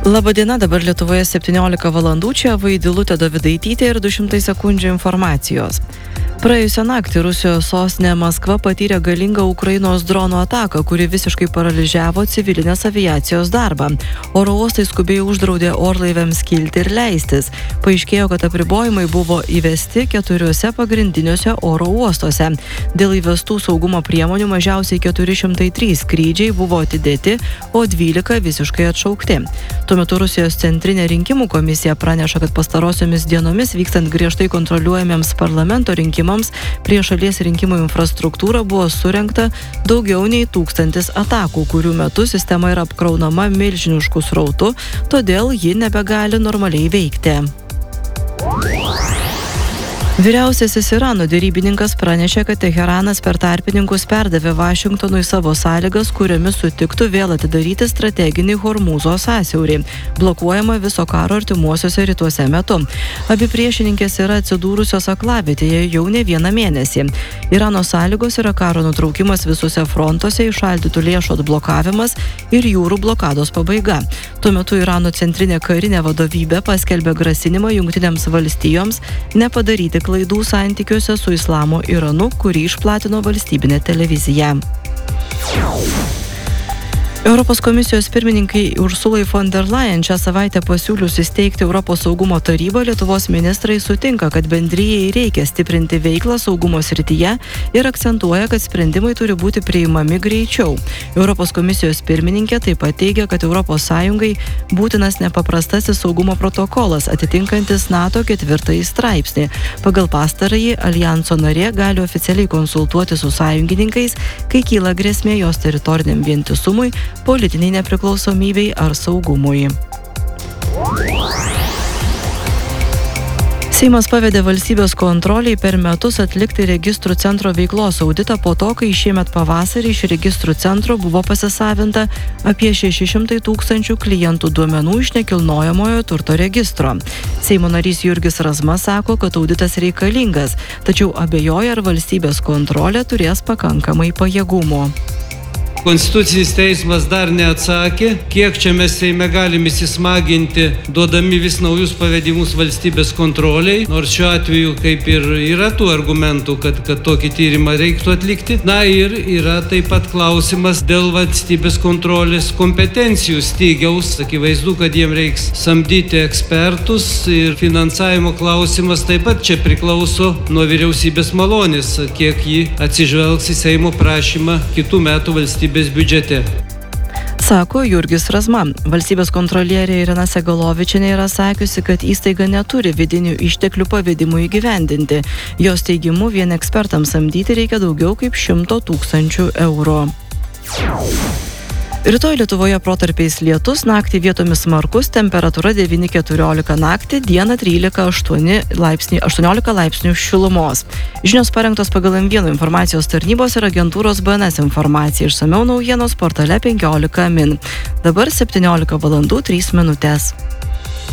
Labadiena, dabar Lietuvoje 17 valandų, čia Vaidilutė Dovidaitytė ir 200 sekundžių informacijos. Praėjusią naktį Rusijos sostinė Maskva patyrė galingą Ukrainos dronų ataką, kuri visiškai paralyžiavo civilinės aviacijos darbą. Oro uostai skubiai uždraudė orlaiviams kilti ir leistis. Paaiškėjo, kad apribojimai buvo įvesti 4 pagrindiniuose oro uostuose. Dėl įvestų saugumo priemonių mažiausiai 403 skrydžiai buvo atidėti, o 12 visiškai atšaukti. Tuo metu Rusijos centrinė rinkimų komisija praneša, kad pastarosiomis dienomis vykstant griežtai kontroliuojamiems parlamento rinkimams prie šalies rinkimų infrastruktūrą buvo surengta daugiau nei 1000 atakų, kurių metu sistema yra apkraunama milžinišku srautu, todėl ji nebegali normaliai veikti. Vyriausiasis Irano derybininkas pranešė, kad Teheranas per tarpininkus perdavė Vašingtonui savo sąlygas, kuriomis sutiktų vėl atidaryti strateginį Hormūzo sąsiaurį, blokuojama viso karo artimuosiuose rytuose metu. Abi priešininkės yra atsidūrusios aklavietėje jau ne vieną mėnesį. Irano sąlygos yra karo nutraukimas visuose frontuose, įšaldytų lėšų atblokavimas ir jūrų blokados pabaiga. Tuo metu Irano centrinė karinė vadovybė paskelbė grasinimą Jungtinėms valstijoms nepadaryti klaidų santykiuose su Islamo Iranu, kurį išplatino valstybinė televizija. Europos komisijos pirmininkai Ursulai von der Leyen šią savaitę pasiūlius įsteigti Europos saugumo tarybą, Lietuvos ministrai sutinka, kad bendrijai reikia stiprinti veiklą saugumo srityje ir akcentuoja, kad sprendimai turi būti priimami greičiau. Europos komisijos pirmininkė taip pat teigia, kad Europos Sąjungai būtinas nepaprastasis saugumo protokolas, atitinkantis NATO 4 straipsnį. Pagal pastarąjį aljanso narė gali oficialiai konsultuoti su sąjungininkais, kai kyla grėsmė jos teritoriniam vientisumui, politiniai nepriklausomybei ar saugumui. Seimas pavedė valstybės kontroliai per metus atlikti registrų centro veiklos auditą po to, kai šiemet pavasarį iš registrų centro buvo pasisavinta apie 600 000 klientų duomenų iš nekilnojamojo turto registro. Seimo narys Jurgis Razma sako, kad auditas reikalingas, tačiau abejoja, ar valstybės kontrolė turės pakankamai pajėgumų. Konstitucinis teismas dar neatsakė, kiek čia mes Seime galime įsismaginti, duodami vis naujus pavedimus valstybės kontroliai, nors šiuo atveju kaip ir yra tų argumentų, kad tokį tyrimą reiktų atlikti. Na ir yra taip pat klausimas dėl valstybės kontrolės kompetencijų stygiaus. Akivaizdu, kad jiem reiks samdyti ekspertus ir finansavimo klausimas taip pat čia priklauso nuo vyriausybės malonės, kiek ji atsižvelgs į Seimo prašymą kitų metų valstybės biudžete. Sako Jurgis Razma. Valstybės kontrolierė Irena Segalovičienė yra sakiusi, kad įstaiga neturi vidinių išteklių pavedimų įgyvendinti. Jos teigimu, vien ekspertams samdyti reikia daugiau kaip 100 000 eurų. Rytoj Lietuvoje protarpiais lietus, naktį vietomis smarkus, temperatūra 9–14 naktį, dieną 13–18 laipsnių šilumos. Žinios parengtos pagal M1 informacijos tarnybos ir agentūros BNS informacija. Išsamiau naujienos portale 15 min. Dabar 17 valandų 3 minutės.